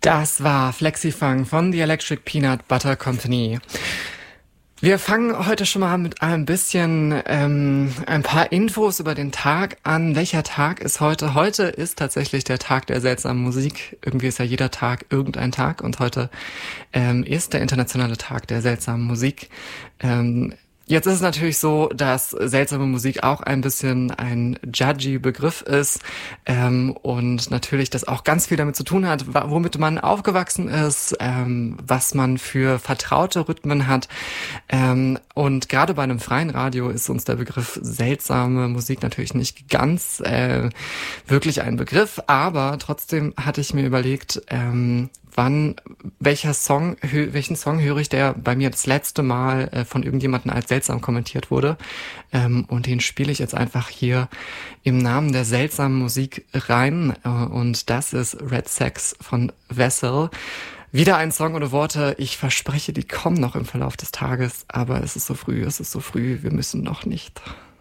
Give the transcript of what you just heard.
Das war Flexifunk von The Electric Peanut Butter Company. Wir fangen heute schon mal mit ein bisschen ein paar Infos über den Tag an. Welcher Tag ist heute? Heute ist tatsächlich der Tag der seltsamen Musik. Irgendwie ist ja jeder Tag irgendein Tag und heute ist der internationale Tag der seltsamen Musik. Jetzt ist es natürlich so, dass seltsame Musik auch ein bisschen ein judgy Begriff ist und natürlich das auch ganz viel damit zu tun hat, womit man aufgewachsen ist, was man für vertraute Rhythmen hat. Und gerade bei einem freien Radio ist uns der Begriff seltsame Musik natürlich nicht ganz wirklich ein Begriff, aber trotzdem hatte ich mir überlegt, welchen Song höre ich, der bei mir das letzte Mal von irgendjemandem als seltsam kommentiert wurde. Und den spiele ich jetzt einfach hier im Namen der seltsamen Musik rein. Und das ist Red Sex von Vessel. Wieder ein Song ohne Worte. Ich verspreche, die kommen noch im Verlauf des Tages. Aber es ist so früh, wir müssen noch nicht.